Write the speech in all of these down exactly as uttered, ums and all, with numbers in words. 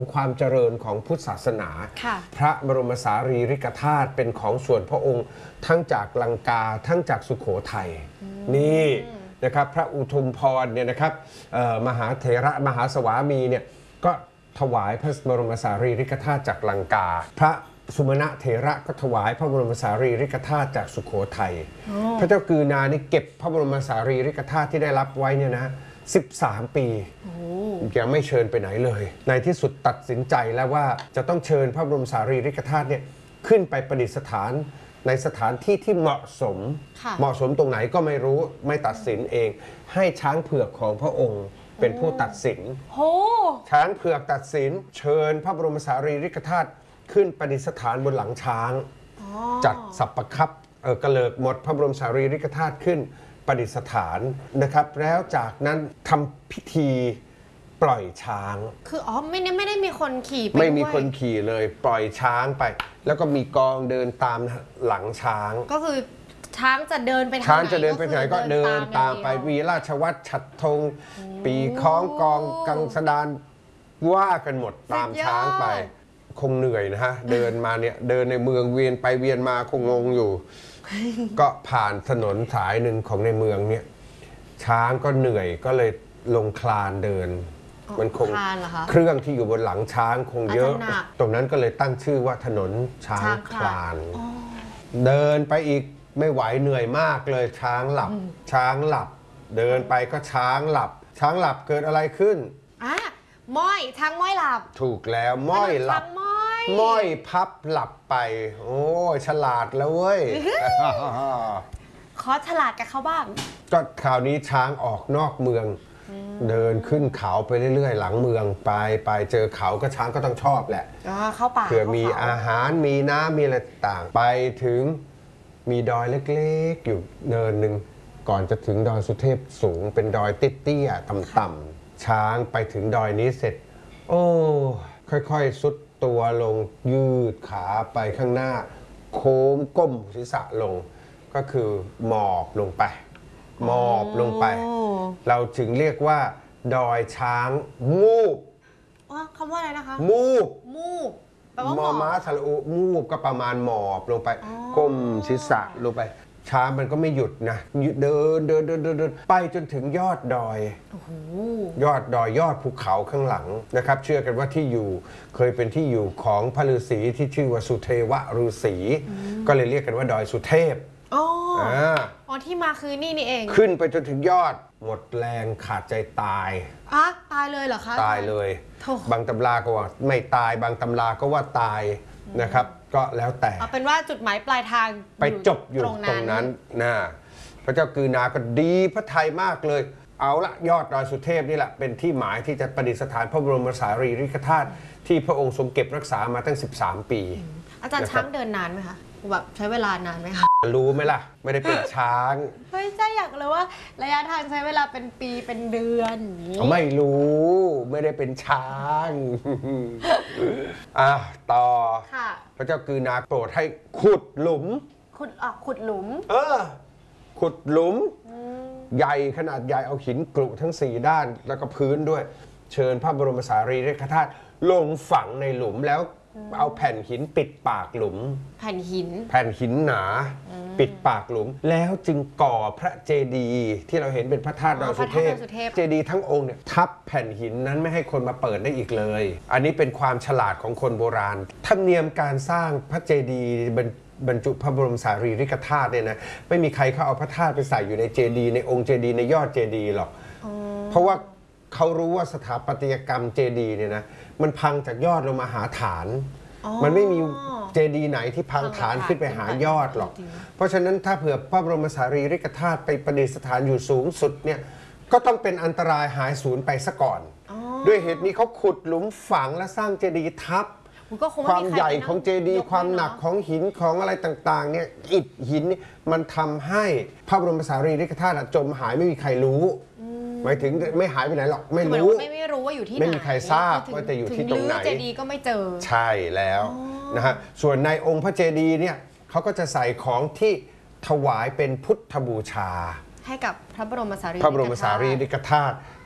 ความเจริญของพุทธศาสนาพระบรมสารีริกธาตุเป็นของส่วนพระองค์ทั้งจากลังกาทั้งจากสุโขทัยนี่นะครับพระอุทุมพรเนี่ยนะครับมหาเถระมหาสวามีเนี่ยก็ถวายพระบรมสารีริกธาตุจากลังกาพระสุมาณะเถระก็ถวายพระบรมสารีริกธาตุจากสุโขทัยพระเจ้ากือนานี่เก็บพระบรมสารีริกธาตุที่ได้รับไว้เนี่ยนะสิบสามปียังไม่เชิญไปไหนเลยในที่สุดตัดสินใจแล้วว่าจะต้องเชิญพระบรมสารีริกธาตุเนี่ยขึ้นไปประดิษฐานในสถานที่ที่เหมาะสมเหมาะสมตรงไหนก็ไม่รู้ไม่ตัดสินเองให้ช้างเผือกของพระองค์เป็นผู้ตัดสินช้างเผือกตัดสินเชิญพระบรมสารีริกธาตุขึ้นประดิษฐานบนหลังช้างจัดสัปปคัพเออกระเลิกหมดพระบรมสารีริกธาตุขึ้นประดิษฐานนะครับแล้วจากนั้นทำพิธีปล่อยช้างคืออ๋อไม่ได้ไม่ได้มีคนขี่ไปไม่มีคนขี่เลยปล่อยช้างไปแล้วก็มีกองเดินตามหลังช้างก็คือช้างจะเดินไปทางไหนช้างจะเดินไปไหนก็เดินตามไปวีราชวัตรฉัตรธงปีคล้องกองกังสดานว่ากันหมดตามช้างไปคงเหนื่อยนะฮะเดินมาเนี่ยเดินในเมืองเวียนไปเวียนมาคงงงอยู่ก็ผ่านถนนสายหนึ่งของในเมืองเนี่ยช้างก็เหนื่อยก็เลยลงคลานเดินมันคงเครื่องที่อยู่บนหลังช้างคงเยอะตรงนั้นก็เลยตั้งชื่อว่าถนนช้างคลานเดินไปอีกไม่ไหวเหนื่อยมากเลยช้างหลับช้างหลับเดินไปก็ช้างหลับช้างหลับเกิดอะไรขึ้นอ่ะม้อยช้างม้อยหลับถูกแล้วม้อยหลับม้อยพับหลับไปโอ้ฉลาดแล้วเว้ยขอฉลาดกับเขาบ้างก็คราวนี้ช้างออกนอกเมืองเดินขึ้นเขาไปเรื่อยๆหลังเมืองไปไปเจอเขาก็ช้างก็ต้องชอบแหละเข้าป่าเผื่อมีอาหารมีน้ำมีอะไรต่างไปถึงมีดอยเล็กๆอยู่เนินหนึ่งก่อนจะถึงดอยสุเทพสูงเป็นดอยเตี้ยๆต่ำๆช้างไปถึงดอยนี้เสร็จโอ้ค่อยๆซุดตัวลงยืดขาไปข้างหน้าโค้งก้มศีรษะลงก็คือหมอบลงไปหมอบลงไปเราจึงเรียกว่าดอยช้างมูบคำว่าอะไรนะคะมูบมูบแปลว่ามอม้าสระอุมูบก็ประมาณหมอบลงไปก้มศีรษะลงไปช้างมันก็ไม่หยุดนะเดินเดินเดินเดินไปจนถึงยอดดอยยอดดอยยอดภูเขาข้างหลังนะครับเชื่อกันว่าที่อยู่เคยเป็นที่อยู่ของพระฤาษีที่ชื่อว่าสุเทวฤาษีก็เลยเรียกกันว่าดอยสุเทพอ๋ออ๋อที่มาคือนี่นี่เองขึ้นไปจนถึงยอดหมดแรงขาดใจตายอ่ะตายเลยเหรอคะตายเลยบางตำราก็ว่าไม่ตายบางตำราก็ว่าตายนะครับก็แล้วแต่เอาเป็นว่าจุดหมายปลายทางไปจบอยู่ตรงนั้นนะพระเจ้ากือนาก็ดีพระทัยมากเลยเอาละยอดดอยสุเทพนี่แหละเป็นที่หมายที่จะประดิษฐานพระบรมสารีริกธาตุที่พระองค์ทรงเก็บรักษามาตั้งสิบสามปีอาจารย์ช้างเดินนานไหมคะแบบใช้เวลานานไหมคะรู้ไหมล่ะไม่ได้เป็นช้างไม่ใช่อยากเลยว่าระยะทางใช้เวลาเป็นปีเป็นเดือนไม่รู้ไม่ได้เป็นช้างอ่ะต่อพระเจ้ากือนาโปรดให้ขุดหลุมขุดอ่ะขุดหลุมเออขุดหลุมใหญ่ขนาดใหญ่เอาหินกรุทั้งสี่ด้านแล้วก็พื้นด้วยเชิญพระบรมสารีริกธาตุลงฝังในหลุมแล้วเอาแผ่นหินปิดปากหลุมแผ่นหินแผ่นหินหนาปิดปากหลุมแล้วจึงก่อพระเจดีย์ที่เราเห็นเป็นพระธาตุดอยสุเทพเจดีย์ทั้งองค์เนี่ยทับแผ่นหินนั้นไม่ให้คนมาเปิดได้อีกเลยอันนี้เป็นความฉลาดของคนโบราณธรรมเนียมการสร้างพระเจดีย์บรรจุพระบรมสารีริกธาตุเนี่ยนะไม่มีใครเขาเอาพระธาตุไปใส่อยู่ในเจดีย์ในองค์เจดีย์ในยอดเจดีย์หรอกเพราะว่าเขารู้ว่าสถาปัตยกรรมเจดีย์เนี่ยนะมันพังจากยอดลงมาหาฐานมันไม่มีเจดีย์ไหนที่พังฐานขึ้นไปหายอดหรอกเพราะฉะนั้นถ้าเผื่อพระบรมสารีริกธาตุไปประดิษฐานอยู่สูงสุดเนี่ยก็ต้องเป็นอันตรายหายสูญไปซะก่อนด้วยเหตุนี้เขาขุดหลุมฝังและสร้างเจดีย์ทับความใหญ่ของเจดีย์ความหนักของหินของอะไรต่างๆเนี่ยอิฐหินมันทำให้พระบรมสารีริกธาตุจมหายไม่มีใครรู้หมายถึงไม่หายไปไหนหรอกไม่รู้ไม่ไม่รู้ว่าอยู่ที่ไหนไม่มีใครทราบว่าจะอยู่ที่ตรงไหนเจดีย์ก็ไม่เจอใช่แล้วนะฮะส่วนในองค์พระเจดีย์เนี่ยเขาก็จะใส่ของที่ถวายเป็นพุทธบูชาให้กับพระบรมสารีพระบรมสารีริกธาตุ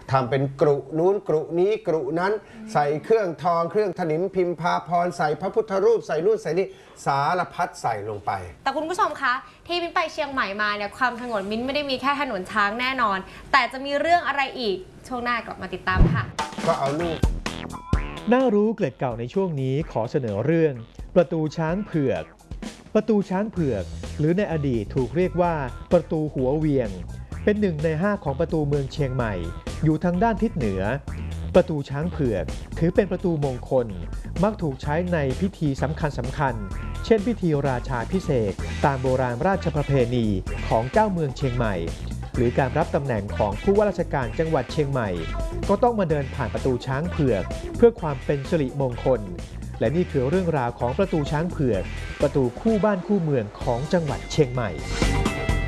ทำเป็นกรุนู้นกรุนี้กรุนั้นใส่เครื่องทองเครื่องถนิมพิมพาพรใส่พระพุทธรูปใส่นู่นใส่นี่สารพัดใส่ลงไปแต่คุณผู้ชมคะที่มิ้นไปเชียงใหม่มาเนี่ยความสงบมิ้นไม่ได้มีแค่ถนนช้างแน่นอนแต่จะมีเรื่องอะไรอีกช่วงหน้ากลับมาติดตามค่ะก็เอาลูกน่ารู้เกล็ดเก่าในช่วงนี้ขอเสนอเรื่องประตูช้างเผือกประตูช้างเผือกหรือในอดีตถูกเรียกว่าประตูหัวเวียงเป็นหนึ่งในห้าของประตูเมืองเชียงใหม่อยู่ทางด้านทิศเหนือประตูช้างเผือกถือเป็นประตูมงคลมักถูกใช้ในพิธีสำคัญสำคัญเช่นพิธีราชาภิเษกตามโบราณราชประเพณีของเจ้าเมืองเชียงใหม่หรือการรับตำแหน่งของผู้ว่าราชการจังหวัดเชียงใหม่ก็ต้องมาเดินผ่านประตูช้างเผือกเพื่อความเป็นสิริมงคลและนี่คือเรื่องราวของประตูช้างเผือกประตูคู่บ้านคู่เมืองของจังหวัดเชียงใหม่